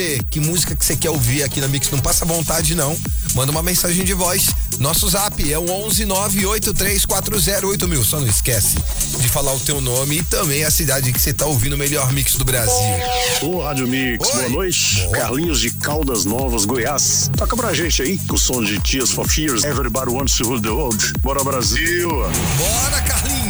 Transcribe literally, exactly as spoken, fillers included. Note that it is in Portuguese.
que música que você quer ouvir aqui na Mix, não passa vontade não, manda uma mensagem de voz, nosso zap é o onze nove oito três quatro zero oito mil, só não esquece de falar o teu nome e também a cidade que você tá ouvindo o melhor mix do Brasil. Ô, Rádio Mix, Oi. boa noite. Boa. Carlinhos de Caldas Novas, Goiás. Toca pra gente aí, o som de Tears for Fears, Everybody Wants to Rule the World. Bora, Brasil! Bora, Carlinhos!